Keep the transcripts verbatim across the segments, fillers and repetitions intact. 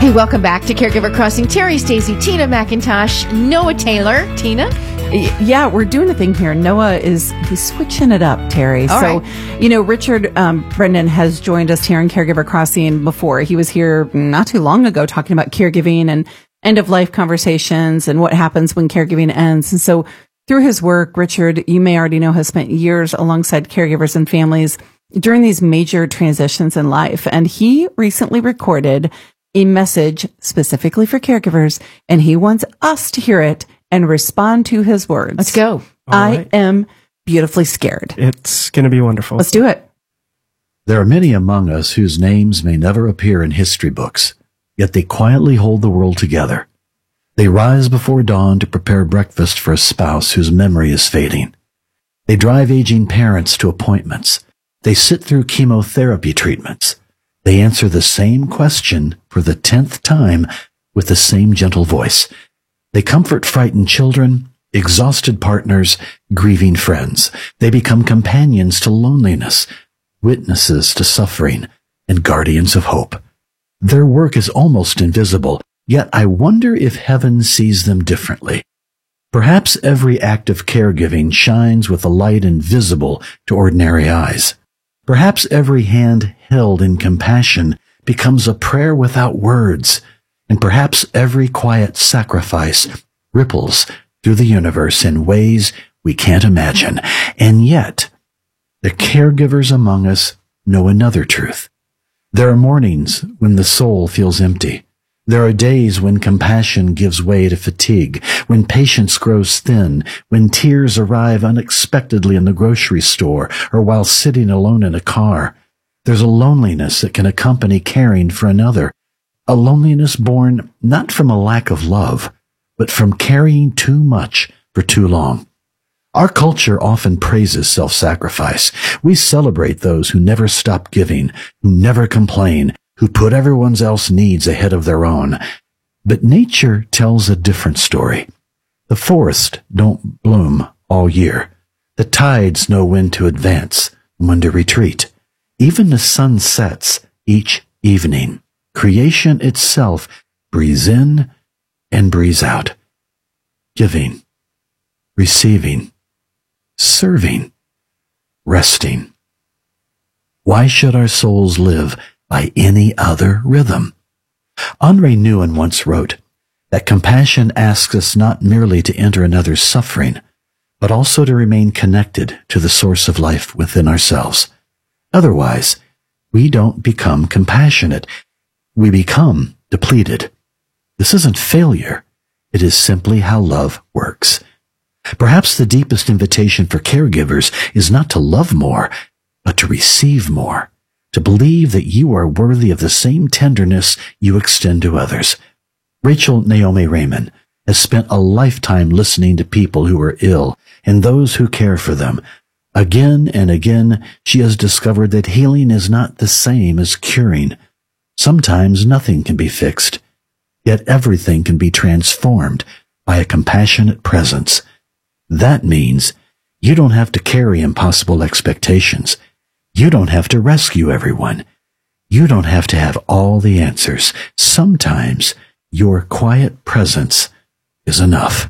Hey, welcome back to Caregiver Crossing. Terry, Stacey, Tina McIntosh, Noah Taylor. Tina? Yeah, we're doing a thing here. Noah is, he's switching it up, Terry. All so, right. you know, Richard um, Brendan has joined us here in Caregiver Crossing before. He was here not too long ago talking about caregiving and end-of-life conversations and what happens when caregiving ends. And so through his work, Richard, you may already know, has spent years alongside caregivers and families during these major transitions in life. And he recently recorded a message specifically for caregivers, and he wants us to hear it and respond to his words. Let's go. All I right. am beautifully scared. It's going to be wonderful. Let's do it. There are many among us whose names may never appear in history books, yet they quietly hold the world together. They rise before dawn to prepare breakfast for a spouse whose memory is fading. They drive aging parents to appointments. They sit through chemotherapy treatments. They answer the same question for the tenth time with the same gentle voice. They comfort frightened children, exhausted partners, grieving friends. They become companions to loneliness, witnesses to suffering, and guardians of hope. Their work is almost invisible, yet I wonder if heaven sees them differently. Perhaps every act of caregiving shines with a light invisible to ordinary eyes. Perhaps every hand held in compassion becomes a prayer without words, and perhaps every quiet sacrifice ripples through the universe in ways we can't imagine. And yet, the caregivers among us know another truth. There are mornings when the soul feels empty. There are days when compassion gives way to fatigue, when patience grows thin, when tears arrive unexpectedly in the grocery store or while sitting alone in a car. There's a loneliness that can accompany caring for another, a loneliness born not from a lack of love, but from carrying too much for too long. Our culture often praises self-sacrifice. We celebrate those who never stop giving, who never complain, who put everyone else's needs ahead of their own. But nature tells a different story. The forests don't bloom all year. The tides know when to advance and when to retreat. Even the sun sets each evening. Creation itself breathes in and breathes out. Giving, receiving, serving, resting. Why should our souls live by any other rhythm? Henri Nouwen once wrote that compassion asks us not merely to enter another's suffering, but also to remain connected to the source of life within ourselves. Otherwise, we don't become compassionate. We become depleted. This isn't failure. It is simply how love works. Perhaps the deepest invitation for caregivers is not to love more, but to receive more. To believe that you are worthy of the same tenderness you extend to others. Rachel Naomi Raymond has spent a lifetime listening to people who are ill and those who care for them. Again and again, she has discovered that healing is not the same as curing. Sometimes nothing can be fixed, yet everything can be transformed by a compassionate presence. That means you don't have to carry impossible expectations. You don't have to rescue everyone. You don't have to have all the answers. Sometimes your quiet presence is enough.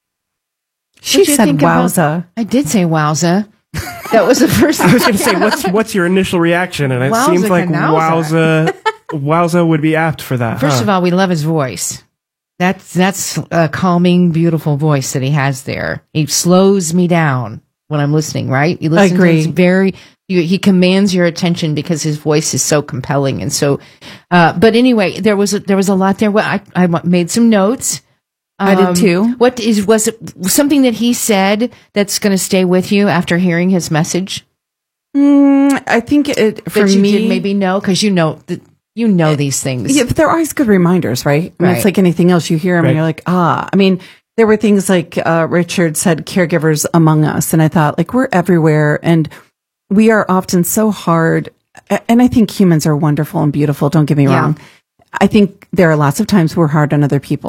She What'd you said think about- wowza. I did say wowza. That was the first I was going to say, what's what's your initial reaction? And it Wowza seems like canowza. wowza, wowza would be apt for that. First huh? of all, we love his voice. That's that's a calming, beautiful voice that he has there. He slows me down when I'm listening, right? You listen agree. to his very you, he commands your attention because his voice is so compelling and so uh but anyway, there was a, there was a lot there. Well, I I made some notes. I did Um, too. What is was it something that he said that's going to stay with you after hearing his message? Mm, I think it, for that you me, did maybe know because you know that you know these things. yeah, but they're always good reminders, right? I mean, Right. It's like anything else. You hear them Right. and you're like, ah. I mean, there were things like uh, Richard said, caregivers among us. And I thought, like, we're everywhere. And we are often so hard. a- And I think humans are wonderful and beautiful. Don't get me Yeah. wrong. I think there are lots of times we're hard on other people.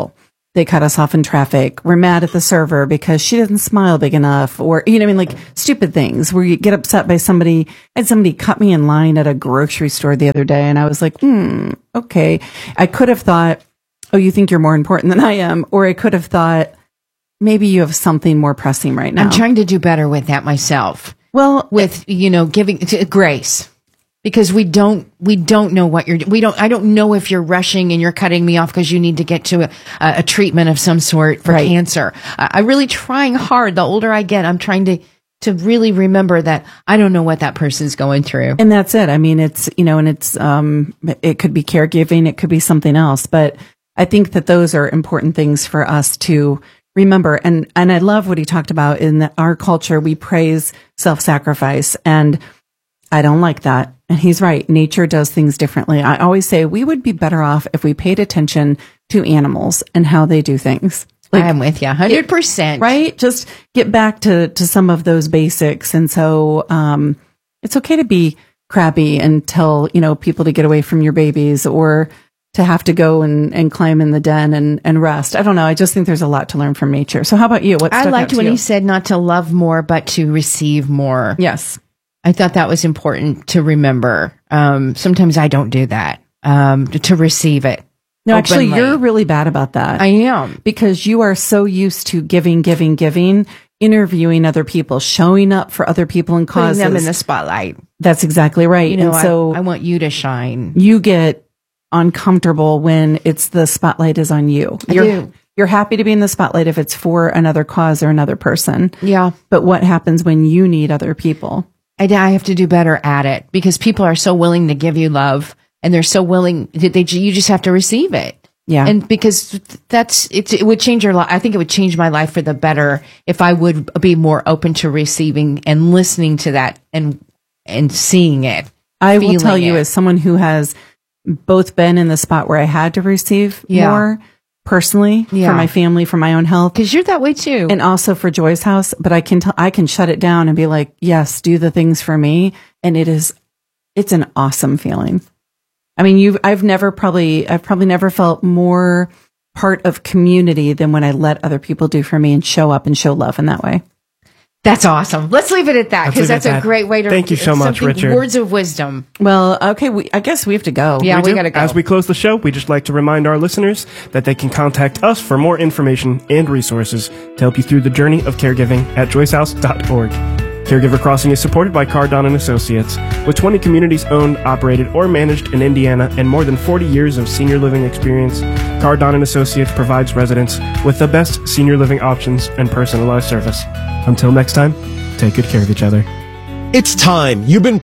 they cut us off in traffic. We're mad at the server because she doesn't smile big enough, or, you know, I mean, like stupid things where you get upset by somebody. I had somebody cut me in line at a grocery store the other day, and I was like, hmm, okay. I could have thought, oh, you think you're more important than I am, or I could have thought, maybe you have something more pressing right now. I'm trying to do better with that myself. Well, with, you know, giving t- grace, because we don't, we don't know what you're, we don't, I don't know if you're rushing and you're cutting me off because you need to get to a, a treatment of some sort for Right. cancer. I, I'm really trying hard. The older I get, I'm trying to, to really remember that I don't know what that person's going through. and that's it. I mean, it's, you know, and it's, um, it could be caregiving, it could be something else, but I think that those are important things for us to remember. And, and I love what he talked about in the, our culture. We praise self-sacrifice, and I don't like that. And he's right. Nature does things differently. I always say we would be better off if we paid attention to animals and how they do things. Like, I'm with you, one hundred percent. right? Just get back to, to some of those basics. And so, um, it's okay to be crabby and tell, you know, people to get away from your babies, or to have to go and, and climb in the den and, and rest. I don't know. I just think there's a lot to learn from nature. So how about you? What I stuck liked out to when you? he said not to love more, but to receive more. Yes. I thought that was important to remember. Um, sometimes I don't do that, um, to, to receive it. No, actually, openly. you're really bad about that. I am. Because you are so used to giving, giving, giving, interviewing other people, showing up for other people and Putting causes. them in the spotlight. That's exactly right. You know, and so I, I want you to shine. you get uncomfortable when it's the spotlight is on you. I You're, do. you're happy to be in the spotlight if it's for another cause or another person. Yeah. But what happens when you need other people? I, I have to do better at it, because people are so willing to give you love, and they're so willing that they, you just have to receive it. Yeah. And because that's, it, it would change your life. I think it would change my life for the better if I would be more open to receiving and listening to that and, and seeing it. I will feeling tell you, it. as someone who has both been in the spot where I had to receive Yeah. more personally Yeah. for my family, for my own health, Because you're that way too. and also for Joy's house, but I can tell, I can shut it down and be like, yes, do the things for me. And it is, it's an awesome feeling. I mean, you've, I've never probably, I've probably never felt more part of community than when I let other people do for me and show up and show love in that way. That's awesome. Let's leave it at that, Let's because leave it that's at a that. great way to. Thank you so much, something- Richard. Words of wisdom. Well, okay. We, I guess we have to go. Yeah, we, do. gotta go. As we close the show, we just like to remind our listeners that they can contact us for more information and resources to help you through the journey of caregiving at joyce house dot org. Caregiver Crossing is supported by Cardon and Associates, with twenty communities owned, operated, or managed in Indiana and more than forty years of senior living experience. Cardon and Associates provides residents with the best senior living options and personalized service. Until next time, take good care of each other. It's time. You've been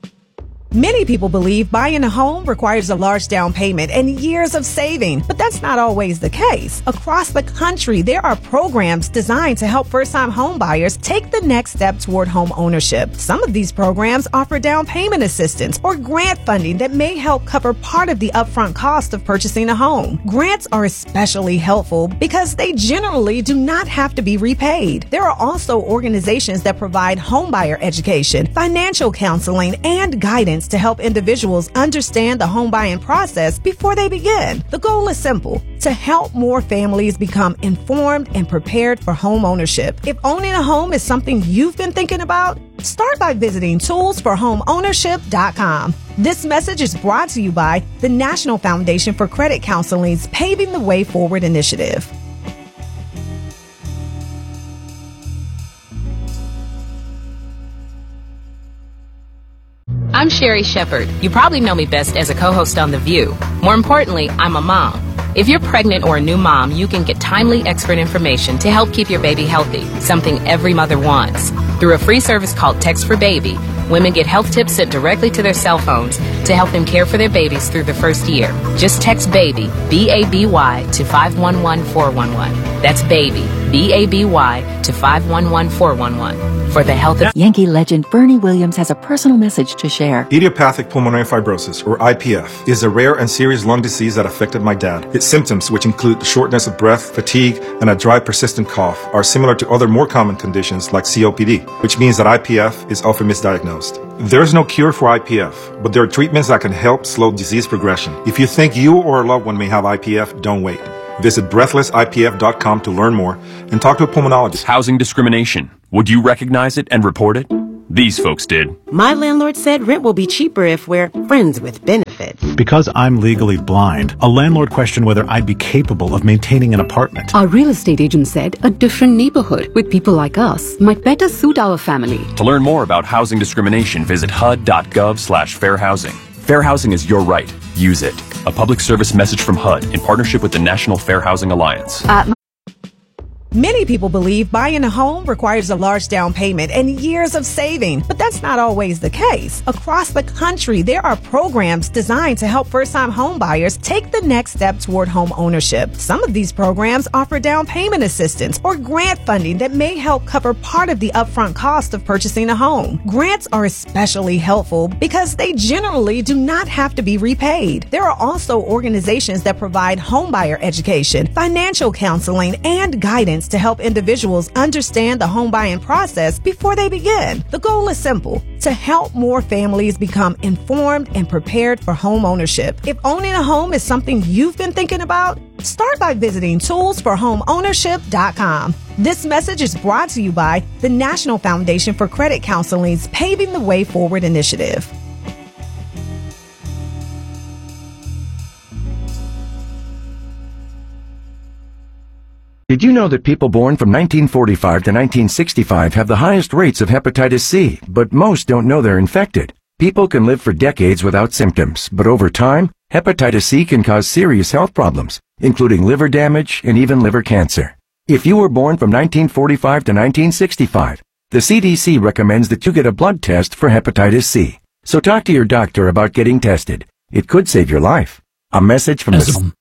Many people believe buying a home requires a large down payment and years of saving, but that's not always the case. Across the country, there are programs designed to help first-time home buyers take the next step toward home ownership. Some of these programs offer down payment assistance or grant funding that may help cover part of the upfront cost of purchasing a home. Grants are especially helpful because they generally do not have to be repaid. There are also organizations that provide homebuyer education, financial counseling, and guidance to help individuals understand the home buying process before they begin. The goal is simple: to help more families become informed and prepared for home ownership. If owning a home is something you've been thinking about, start by visiting tools for home ownership dot com. This message is brought to you by the National Foundation for Credit Counseling's Paving the Way Forward initiative. I'm Sherry Shepard. You probably know me best as a co-host on The View. More importantly, I'm a mom. If you're pregnant or a new mom, you can get timely expert information to help keep your baby healthy, something every mother wants. Through a free service called Text for Baby, women get health tips sent directly to their cell phones to help them care for their babies through the first year. Just text BABY, B A B Y, to five one one four one one. That's BABY, B A B Y, to five one one four one one. For the health of Yankee legend Bernie Williams has a personal message to share. Idiopathic pulmonary fibrosis, or I P F, is a rare and serious lung disease that affected my dad. Its symptoms, which include shortness of breath, fatigue, and a dry, persistent cough, are similar to other more common conditions like C O P D, which means that I P F is often misdiagnosed. There is no cure for I P F, but there are treatments that can help slow disease progression. If you think you or a loved one may have I P F, don't wait. Visit breathless I P F dot com to learn more and talk to a pulmonologist. Housing discrimination. Would you recognize it and report it? These folks did. My landlord said rent will be cheaper if we're friends with benefits. Because I'm legally blind, a landlord questioned whether I'd be capable of maintaining an apartment. Our real estate agent said a different neighborhood with people like us might better suit our family. To learn more about housing discrimination, visit H U D dot gov slash fair housing. Fair housing is your right. Use it. A public service message from H U D in partnership with the National Fair Housing Alliance. Uh, Many people believe buying a home requires a large down payment and years of saving, but that's not always the case. Across the country, there are programs designed to help first-time home buyers take the next step toward home ownership. Some of these programs offer down payment assistance or grant funding that may help cover part of the upfront cost of purchasing a home. Grants are especially helpful because they generally do not have to be repaid. There are also organizations that provide homebuyer education, financial counseling, and guidance to help individuals understand the home buying process before they begin. The goal is simple: to help more families become informed and prepared for home ownership. If owning a home is something you've been thinking about, start by visiting tools for home ownership dot com. This message is brought to you by the National Foundation for Credit Counseling's Paving the Way Forward initiative. Did you know that people born from nineteen forty-five to nineteen sixty-five have the highest rates of hepatitis C, but most don't know they're infected? People can live for decades without symptoms, but over time, hepatitis C can cause serious health problems, including liver damage and even liver cancer. If you were born from nineteen forty-five to nineteen sixty-five, the C D C recommends that you get a blood test for hepatitis C. So talk to your doctor about getting tested. It could save your life. A message from the...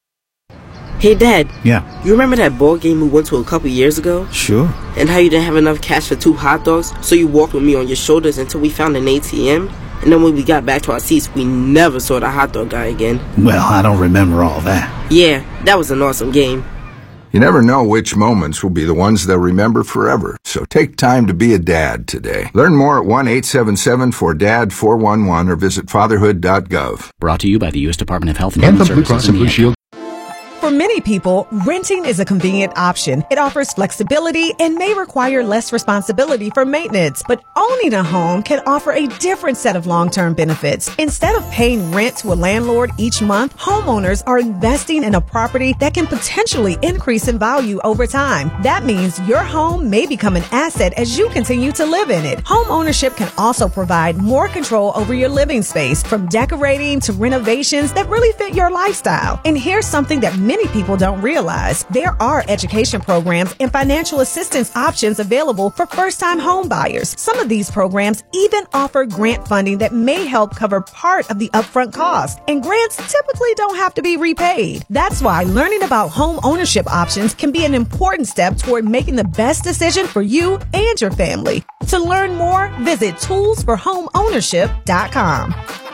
Hey, Dad. Yeah. You remember that ball game we went to a couple years ago? Sure. And how you didn't have enough cash for two hot dogs, so you walked with me on your shoulders until we found an A T M? And then when we got back to our seats, we never saw the hot dog guy again. Well, I don't remember all that. Yeah, that was an awesome game. You never know which moments will be the ones they'll remember forever, so take time to be a dad today. Learn more at one eight seven seven four D A D four one one or visit fatherhood dot gov. Brought to you by the U S Department of Health and Human Services. Blue Shield. For many people, renting is a convenient option. It offers flexibility and may require less responsibility for maintenance. But owning a home can offer a different set of long-term benefits. Instead of paying rent to a landlord each month, homeowners are investing in a property that can potentially increase in value over time. That means your home may become an asset as you continue to live in it. Home ownership can also provide more control over your living space, from decorating to renovations that really fit your lifestyle. And here's something that many people don't realize. There are education programs and financial assistance options available for first-time home buyers. Some of these programs even offer grant funding that may help cover part of the upfront cost. And grants typically don't have to be repaid. That's why learning about home ownership options can be an important step toward making the best decision for you and your family. To learn more, visit tools for home ownership dot com.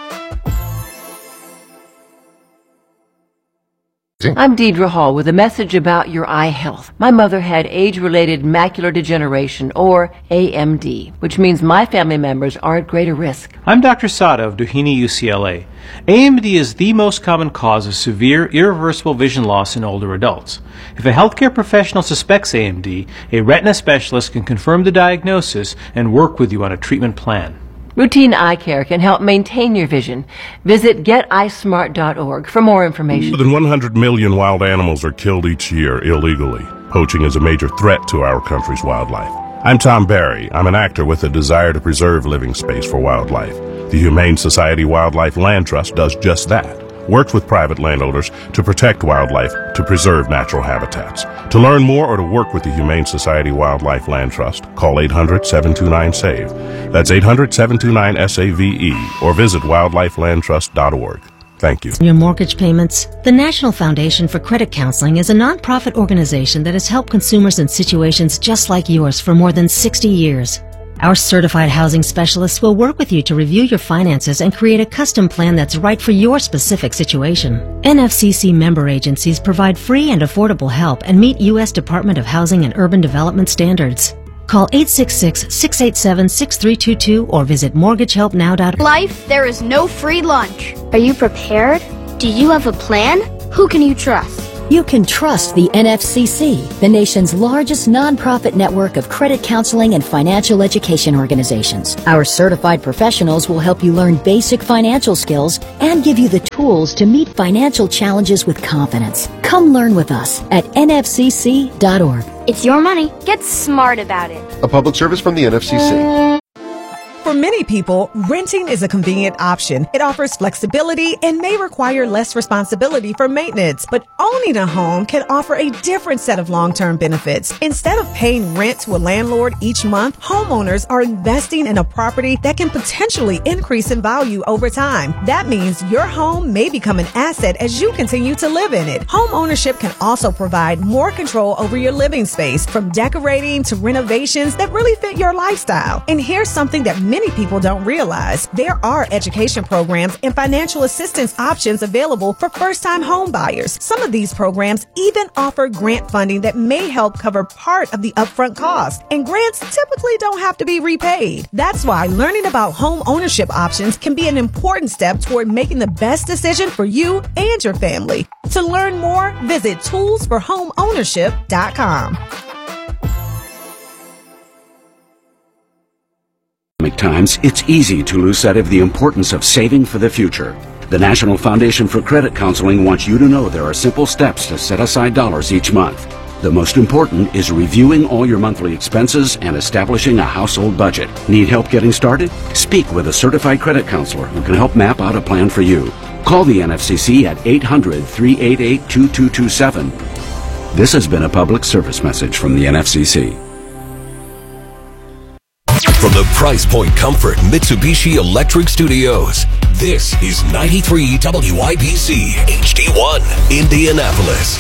I'm Deidre Hall with a message about your eye health. My mother had age-related macular degeneration, or A M D, which means my family members are at greater risk. I'm Doctor Sada of Doheny U C L A. A M D is the most common cause of severe, irreversible vision loss in older adults. If a healthcare professional suspects A M D, a retina specialist can confirm the diagnosis and work with you on a treatment plan. Routine eye care can help maintain your vision. Visit get eye smart dot org for more information. More than one hundred million wild animals are killed each year illegally. Poaching is a major threat to our country's wildlife. I'm Tom Barry. I'm an actor with a desire to preserve living space for wildlife. The Humane Society Wildlife Land Trust does just that. Works with private landowners to protect wildlife, to preserve natural habitats. To learn more or to work with the Humane Society Wildlife Land Trust, call eight hundred, seven two nine, SAVE. That's eight hundred, seven two nine, S A V E, or visit wildlife land trust dot org. Thank you. Your mortgage payments. The National Foundation for Credit Counseling is a nonprofit organization that has helped consumers in situations just like yours for more than sixty years. Our certified housing specialists will work with you to review your finances and create a custom plan that's right for your specific situation. N F C C member agencies provide free and affordable help and meet U S Department of Housing and Urban Development standards. Call eight six six, six eight seven, six three two two or visit mortgage help now dot org. Life, there is no free lunch. Are you prepared? Do you have a plan? Who can you trust? you can trust the N F C C, the nation's largest nonprofit network of credit counseling and financial education organizations. Our certified professionals will help you learn basic financial skills and give you the tools to meet financial challenges with confidence. Come learn with us at N F C C dot org. It's your money. Get smart about it. A public service from the N F C C. For many people, renting is a convenient option. It offers flexibility and may require less responsibility for maintenance. But owning a home can offer a different set of long-term benefits. Instead of paying rent to a landlord each month, homeowners are investing in a property that can potentially increase in value over time. That means your home may become an asset as you continue to live in it. Home ownership can also provide more control over your living space, from decorating to renovations that really fit your lifestyle. And here's something that many people don't realize. There are education programs and financial assistance options available for first-time home buyers. Some of these programs even offer grant funding that may help cover part of the upfront cost. And grants typically don't have to be repaid. That's why learning about home ownership options can be an important step toward making the best decision for you and your family. To learn more, visit tools for home ownership dot com. Times, it's easy to lose sight of the importance of saving for the future. The National Foundation for Credit Counseling wants you to know there are simple steps to set aside dollars each month. The most important is reviewing all your monthly expenses and establishing a household budget. Need help getting started? Speak with a certified credit counselor who can help map out a plan for you. Call the N F C C at eight hundred, three eight eight, two two two seven. This has been a public service message from the N F C C. From the Price Point Comfort Mitsubishi Electric Studios, this is ninety-three W I B C H D one, Indianapolis.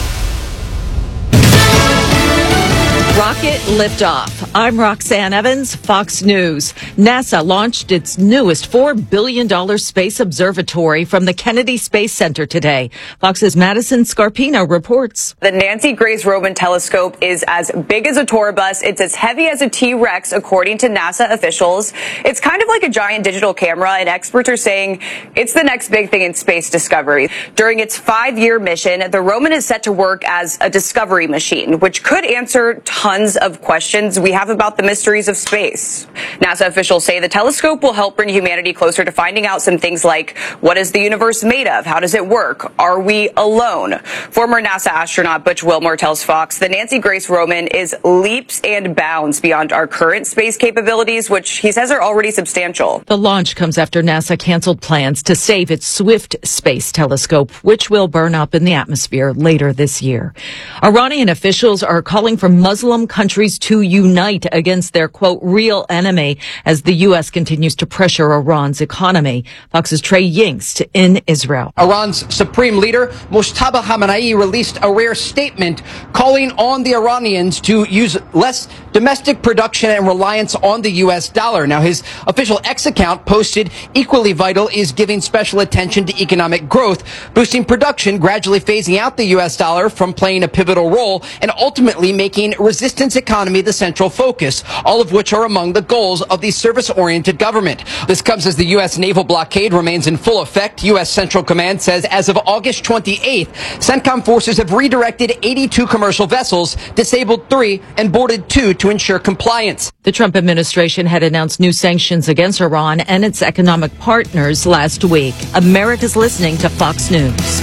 Rocket liftoff. I'm Roxanne Evans, Fox News. NASA launched its newest four billion dollars space observatory from the Kennedy Space Center today. Fox's Madison Scarpino reports. The Nancy Grace Roman telescope is as big as a tour bus. It's as heavy as a T-Rex, according to NASA officials. It's kind of like a giant digital camera, and experts are saying it's the next big thing in space discovery. During its five-year mission, the Roman is set to work as a discovery machine, which could answer tons of questions we have about the mysteries of space. NASA officials say the telescope will help bring humanity closer to finding out some things like, what is the universe made of? How does it work? Are we alone? Former NASA astronaut Butch Wilmore tells Fox the Nancy Grace Roman is leaps and bounds beyond our current space capabilities, which he says are already substantial. The launch comes after NASA canceled plans to save its Swift space telescope, which will burn up in the atmosphere later this year. Iranian officials are calling for Muslim countries to unite against their, quote, real enemy as the U S continues to pressure Iran's economy. Fox's Trey Yingst in Israel. Iran's supreme leader, Mojtaba Khamenei, released a rare statement calling on the Iranians to use less domestic production and reliance on the U S dollar. Now, his official X account posted, equally vital is giving special attention to economic growth, boosting production, gradually phasing out the U S dollar from playing a pivotal role, and ultimately making resistance economy the central focus, all of which are among the goals of the service-oriented government. This comes as the U S naval blockade remains in full effect. U S Central Command says as of August twenty-eighth, CENTCOM forces have redirected eighty-two commercial vessels, disabled three, and boarded two to ensure compliance. The Trump administration had announced new sanctions against Iran and its economic partners last week. America's listening to Fox News.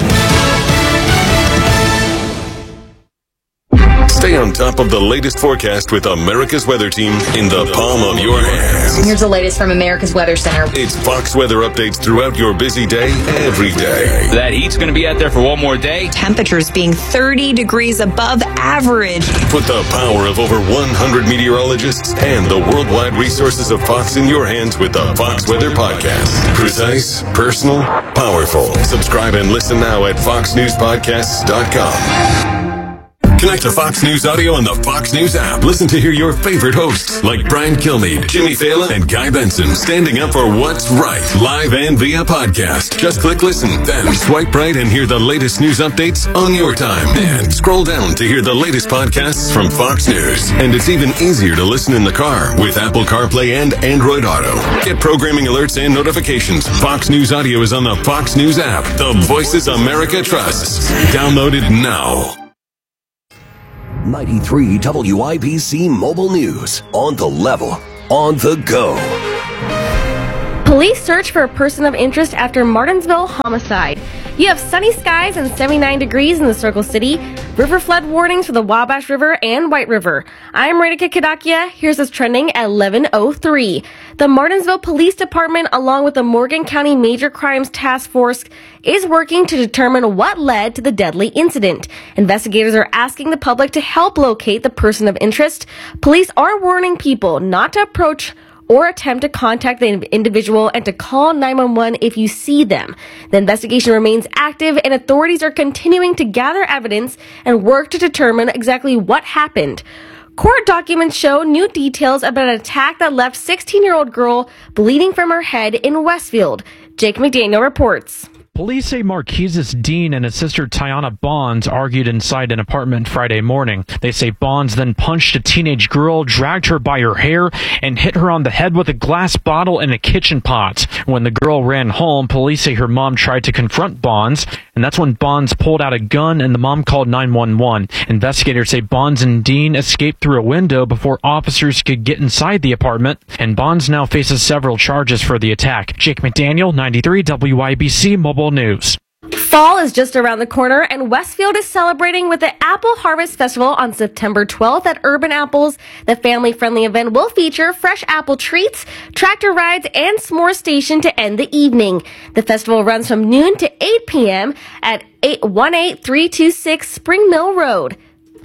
Stay on top of the latest forecast with America's Weather Team in the palm of your hands. Here's the latest from America's Weather Center. It's Fox weather updates throughout your busy day, every day. That heat's going to be out there for one more day. Temperatures being thirty degrees above average. Put the power of over one hundred meteorologists and the worldwide resources of Fox in your hands with the Fox Weather Podcast. Precise, personal, powerful. Subscribe and listen now at fox news podcasts dot com. Connect to Fox News Audio on the Fox News app. Listen to hear your favorite hosts like Brian Kilmeade, Jimmy Fallon, and Guy Benson standing up for what's right, live and via podcast. Just click listen, then swipe right and hear the latest news updates on your time. And scroll down to hear the latest podcasts from Fox News. And it's even easier to listen in the car with Apple CarPlay and Android Auto. Get programming alerts and notifications. Fox News Audio is on the Fox News app. The voices America trusts. Download it now. ninety-three W I B C Mobile News. On the level. On the go. Police search for a person of interest after Martinsville homicide. You have sunny skies and seventy-nine degrees in the Circle City. River flood warnings for the Wabash River and White River. I'm Radhika Kadakia. Here's what's trending at eleven oh three. The Martinsville Police Department, along with the Morgan County Major Crimes Task Force, is working to determine what led to the deadly incident. Investigators are asking the public to help locate the person of interest. Police are warning people not to approach or attempt to contact the individual and to call nine one one if you see them. The investigation remains active and authorities are continuing to gather evidence and work to determine exactly what happened. Court documents show new details about an attack that left sixteen-year-old girl bleeding from her head in Westfield. Jake McDaniel reports. Police say Marquise Dean and his sister Tiana Bonds argued inside an apartment Friday morning. They say Bonds then punched a teenage girl, dragged her by her hair, and hit her on the head with a glass bottle and a kitchen pot. When the girl ran home, police say her mom tried to confront Bonds, and that's when Bonds pulled out a gun and the mom called nine one one. Investigators say Bonds and Dean escaped through a window before officers could get inside the apartment, and Bonds now faces several charges for the attack. Jake McDaniel, ninety-three W I B C Mobile News. Fall is just around the corner, and Westfield is celebrating with the Apple Harvest Festival on September twelfth at Urban Apples. The family-friendly event will feature fresh apple treats, tractor rides, and s'more station to end the evening. The festival runs from noon to eight p.m. at one eight three two six Spring Mill Road.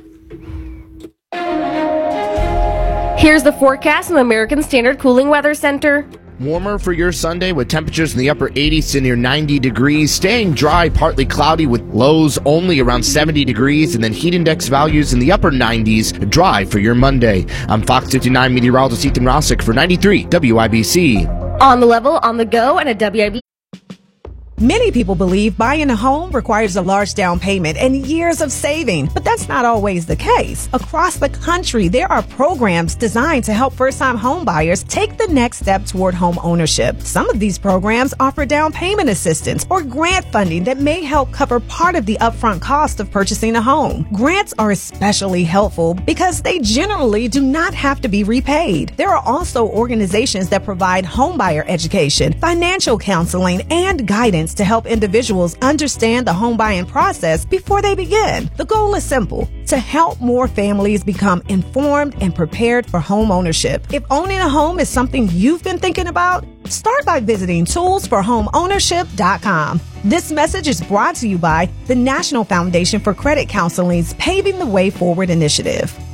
Here's the forecast from the American Standard Cooling Weather Center. Warmer for your Sunday with temperatures in the upper eighties to near ninety degrees. Staying dry, partly cloudy with lows only around seventy degrees, and then heat index values in the upper nineties. Dry for your Monday. I'm Fox fifty-nine meteorologist Ethan Rossick for ninety-three W I B C. On the level, on the go, and at W I B C. Many people believe buying a home requires a large down payment and years of saving, but that's not always the case. Across the country, there are programs designed to help first-time home buyers take the next step toward home ownership. Some of these programs offer down payment assistance or grant funding that may help cover part of the upfront cost of purchasing a home. Grants are especially helpful because they generally do not have to be repaid. There are also organizations that provide homebuyer education, financial counseling, and guidance to help individuals understand the home buying process before they begin. The goal is simple: to help more families become informed and prepared for home ownership. If owning a home is something you've been thinking about, start by visiting tools for home ownership dot com. This message is brought to you by the National Foundation for Credit Counseling's Paving the Way Forward initiative.